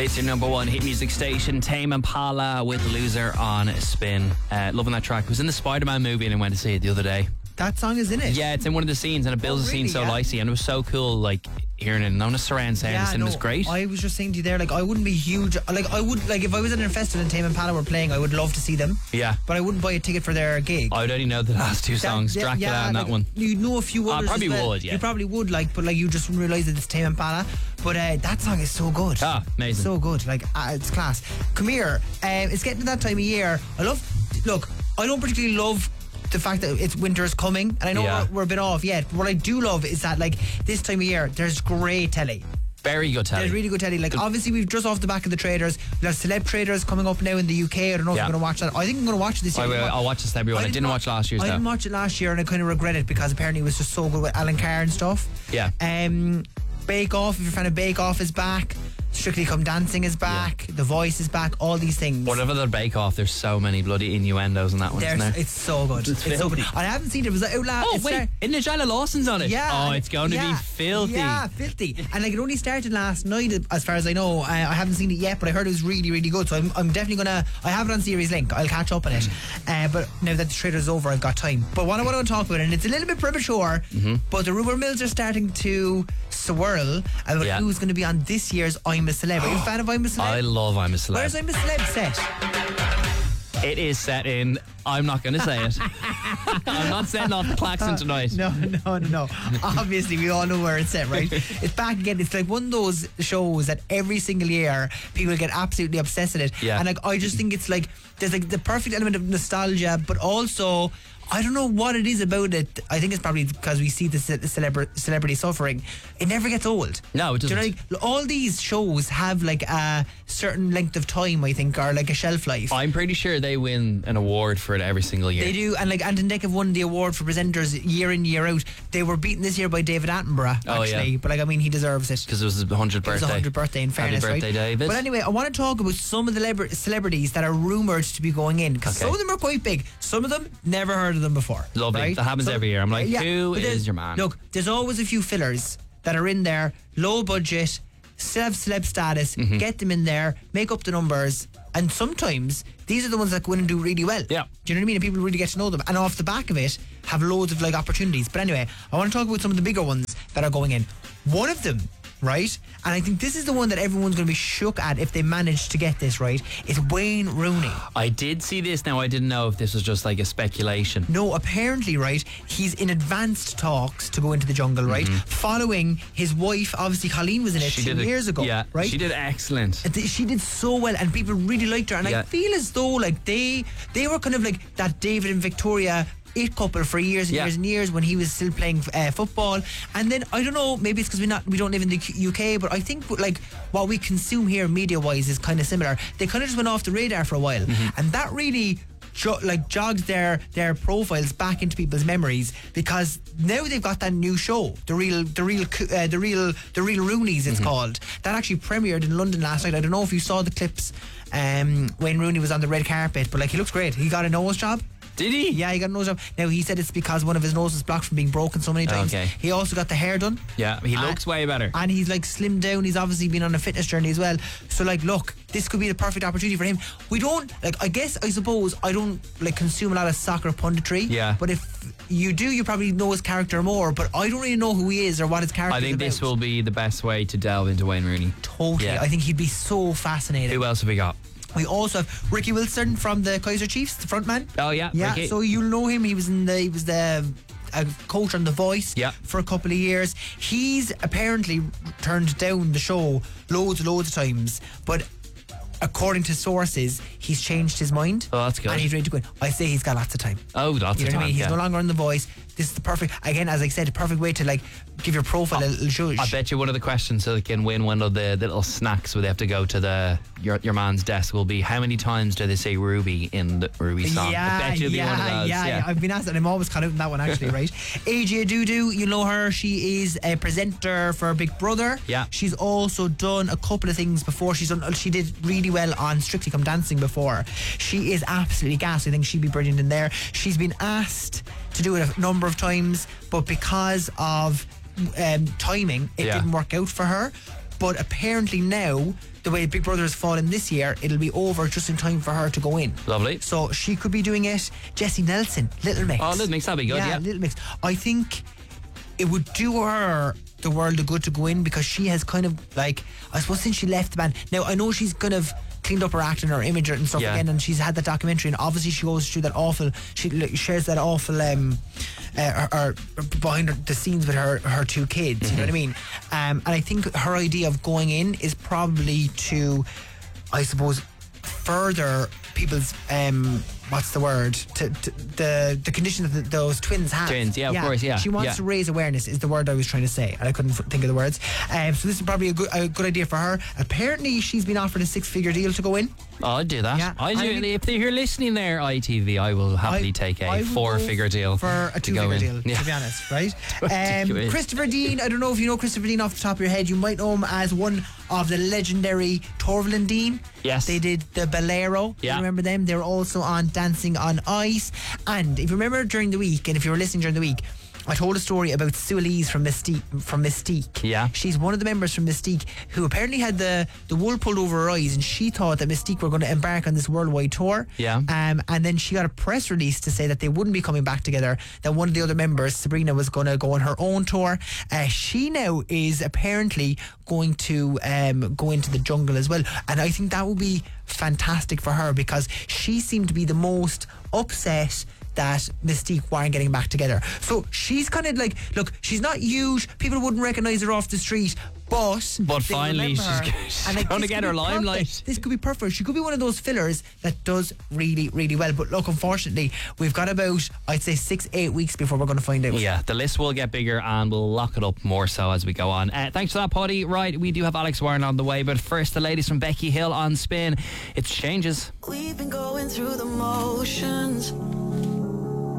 It's your number one hit music station, Tame Impala with Loser on Spin. Loving that track. It was in the Spider-Man movie and I went to see it the other day. That song is in it? Yeah, it's in one of the scenes and it builds the scene so nicely, and it was so cool, like, hearing it on a surround sound. It was great. I was just saying to you there, like, I wouldn't be huge, like, I would, like, if I was at a festival and Tame Impala were playing, I would love to see them. Yeah. But I wouldn't buy a ticket for their gig. I would only know the last two songs, Dracula and that one. You'd know a few others. I probably as well. would, yeah. You probably would, like, but like you just wouldn't realise that it's Tame Impala. But that song is so good. Ah, amazing. So good, like, it's class. Come here, it's getting to that time of year. I don't particularly love the fact that it's winter's coming, and I know we're a bit off yet, but what I do love is that, like, this time of year there's great telly. Very good telly. There's really good telly. Like, obviously we've just off the back of the Traders, we have Celeb Traders coming up now in the UK. I don't know if you're going to watch that. I think I'm going to watch it this year. I'll watch this every one. I didn't watch last year's. I didn't watch it last year and I kind of regret it because apparently it was just so good with Alan Carr and stuff. Yeah. Bake Off, if you're a fan of Bake Off, is back. Strictly Come Dancing is back. The Voice is back. All these things. Whatever the Bake Off, there's so many bloody innuendos in that one, isn't there? It's so good. It's so good. I haven't seen it. It was out last. Oh wait, isn't it Nigella Lawson's on it? Yeah. Oh, it's going to be filthy. Yeah, filthy. And like, it only started last night, as far as I know. I haven't seen it yet, but I heard it was really, really good. So I'm definitely gonna. I have it on Series Link. I'll catch up on it. But now that the trailer's over, I've got time. But what I want to talk about, and it's a little bit premature, but the rumour mills are starting to swirl about who's going to be on this year's I'm a Celeb. Are you a fan of I'm a Celeb? I love I'm a Celeb. Where's I'm a Celeb set? It is set in. I'm not going to say it. I'm not setting off the klaxon tonight. No. Obviously, we all know where it's set, right? It's back again. It's like one of those shows that every single year people get absolutely obsessed with it. Yeah. And like, I just think it's like there's like the perfect element of nostalgia, but also I don't know what it is about it. I think it's probably because we see the celebrity suffering. It never gets old. No, it doesn't. Do you know, like, all these shows have like a certain length of time, I think, or like a shelf life. I'm pretty sure they win an award for it every single year. They do, and like Ant and Dec have won the award for presenters year in, year out. They were beaten this year by David Attenborough, actually. But like, I mean, he deserves it. Because it was his 100th birthday. It was his 100th birthday, in fairness, Happy birthday, David. But anyway, I want to talk about some of the celebrities that are rumoured to be going in, because some of them are quite big. Some of them, never heard of them before. Lovely. Right? That happens every year. I'm like, who is your man? Look, there's always a few fillers that are in there, low budget, still have celeb status, get them in there, make up the numbers, and sometimes these are the ones that go in and do really well. Yeah. Do you know what I mean? And people really get to know them, and off the back of it have loads of like opportunities. But anyway, I want to talk about some of the bigger ones that are going in. One of them, right, and I think this is the one that everyone's going to be shook at if they manage to get this right, is Wayne Rooney. I did see this. Now, I didn't know if this was just like a speculation. No, apparently, right, he's in advanced talks to go into the jungle, right, following his wife. Obviously, Colleen was in it 2 years ago. Yeah, right? She did excellent. She did so well, and people really liked her, and I feel as though like they were kind of like that David and Victoria it couple for years and years and years when he was still playing football. And then I don't know, maybe it's because we don't live in the UK, but I think like what we consume here media wise is kind of similar. They kind of just went off the radar for a while, and that really jogged their profiles back into people's memories, because now they've got that new show, the real Roonies, it's called, that actually premiered in London last night. I don't know if you saw the clips. Wayne Rooney was on the red carpet, but like, he looks great. He got a nose job. Did he? Yeah, he got a nose job. Now, he said it's because one of his noses blocked from being broken so many times. Okay. He also got the hair done. Yeah, he looks way better. And he's like slimmed down. He's obviously been on a fitness journey as well. So like, look, this could be the perfect opportunity for him. We don't, like, I suppose I don't like consume a lot of soccer punditry. Yeah. But if you do, you probably know his character more. But I don't really know who he is or what his character is. I think this will be the best way to delve into Wayne Rooney. Totally. Yeah. I think he'd be so fascinating. Who else have we got? We also have Ricky Wilson from the Kaiser Chiefs, the front man. Oh yeah, Ricky. So you'll know him. He was the coach on The Voice for a couple of years. He's apparently turned down the show loads of times, but according to sources, he's changed his mind. Oh, that's good. And he's ready to go in. I say he's got lots of time. Oh, lots of time. You know what I mean? He's no longer on The Voice. This is the perfect, again, as I said, the perfect way to like give your profile a little zhuzh. I bet you one of the questions so they can win one of the little snacks where they have to go to your man's desk will be, how many times do they say Ruby in the Ruby song? I bet you'll be one of those. Yeah, I've been asked that. I'm always caught out in that one, actually, right? AJ Dudu, you know her. She is a presenter for Big Brother. Yeah. She's also done a couple of things before. She did really well on Strictly Come Dancing before. She is absolutely gas. I think she'd be brilliant in there. She's been asked to do it a number of times, but because of timing, it didn't work out for her. But apparently now, the way Big Brother has fallen this year, it'll be over just in time for her to go in. Lovely. So she could be doing it. Jessie Nelson, Little Mix. Oh, Little Mix, that'd be good, yeah. Little Mix. I think it would do her the world of good to go in, because she has kind of like, I suppose since she left the band, now I know she's kind of cleaned up her acting, her image and stuff again, and she's had that documentary, and obviously she goes through that awful, she shares that awful her behind the scenes with her two kids, you know what I mean, and I think her idea of going in is probably to, I suppose, further people's what's the word, to the condition that those twins have. Twins, of course, yeah. She wants to raise awareness is the word I was trying to say, and I couldn't think of the words. So this is probably a good idea for her. Apparently she's been offered a 6-figure deal to go in. Oh, I'd do that. Yeah. If you're listening there, ITV, I will happily take a 4-figure deal for a 2-figure deal, to be honest, right? Christopher Dean, I don't know if you know Christopher Dean off the top of your head. You might know him as one of the legendary Torval and Dean. Yes. They did the Bolero. Yeah. You remember them? They were also on Dancing on Ice. And if you remember during the week, and if you were listening during the week, I told a story about Sue Elise from Mystique. Yeah. She's one of the members from Mystique who apparently had the wool pulled over her eyes, and she thought that Mystique were going to embark on this worldwide tour. Yeah. And then she got a press release to say that they wouldn't be coming back together, that one of the other members, Sabrina, was going to go on her own tour. She now is apparently going to go into the jungle as well. And I think that would be fantastic for her, because she seemed to be the most upset that Mystique weren't getting back together. So she's kind of like, look, she's not huge, people wouldn't recognise her off the street, but finally she's going to get her limelight. This could be perfect. She could be one of those fillers that does really, really well. But look, unfortunately, we've got about, I'd say, 6-8 weeks before we're going to find out. Yeah, the list will get bigger and we'll lock it up more so as we go on. Thanks for that, Paddy. Right, we do have Alex Warren on the way, but first the ladies from Becky Hill on Spin. It's Changes. We've been going through the motions,